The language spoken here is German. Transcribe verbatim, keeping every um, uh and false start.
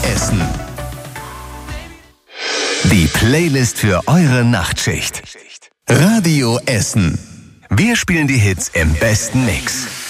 Essen. Die Playlist für eure Nachtschicht. Radio Essen. Wir spielen die Hits im besten Mix.